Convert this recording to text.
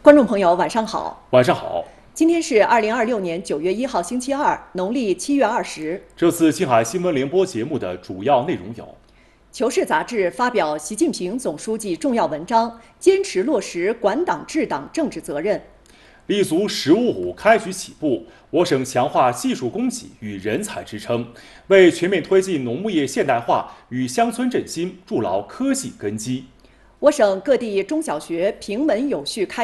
观众朋友，晚上好。 晚上好。 今天是2026年9月1号，星期二，农历7月20。 这次青海新闻联播节目的主要内容有：《 求是》杂志发表习近平总书记重要文章，坚持落实管党治党政治责任； 立足“十五五”开局起步，我省强化技术供给与人才支撑，为全面推进农牧业现代化与乡村振兴筑牢科技根基。 我省各地中小学平稳有序开